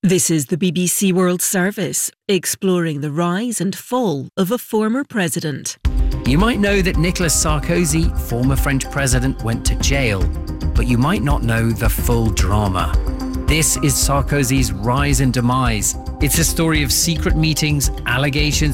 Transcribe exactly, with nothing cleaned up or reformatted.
This is the B B C World Service, exploring the rise and fall of a former president. You might know that Nicolas Sarkozy, former French president, went to jail, but you might not know the full drama. This is Sarkozy's rise and demise. It's a story of secret meetings, allegations,